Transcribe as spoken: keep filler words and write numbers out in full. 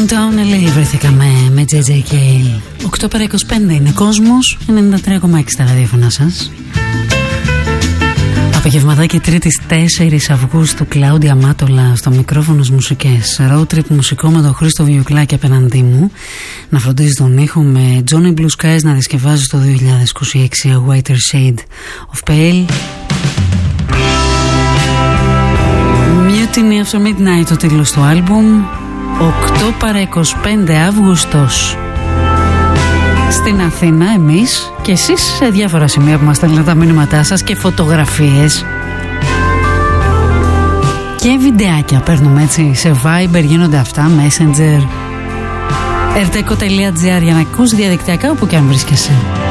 Downtown ελ έι βρεθήκαμε με τζέι τζέι Cale. οκτώ παρά είκοσι πέντε είναι κόσμος, ενενήντα τρία κόμμα έξι τα ραδιόφωνα σας. Απογευματάκι Τρίτης τέσσερις Αυγούστου, Κλάουντια Μάτολα στο μικρόφωνο μουσικές. Road trip μουσικό με τον Χρήστο Βιουκλάκη απέναντί μου. Να φροντίζει τον ήχο με Johnny Blue Skies να διασκευάζει το δύο χιλιάδες είκοσι έξι A Whiter Shade of Pale. Mutiny After Midnight ο τίτλος του άλμπουμ. οκτώ παρά είκοσι πέντε Αύγουστος στην Αθήνα, εμείς και εσείς σε διάφορα σημεία που μας στέλνετε τα μήνυματά σας και φωτογραφίες και βιντεάκια παίρνουμε έτσι σε Viber, γίνονται αυτά, Messenger, erteco τελεία gr για να ακούσει διαδικτυακά όπου και αν βρίσκεσαι.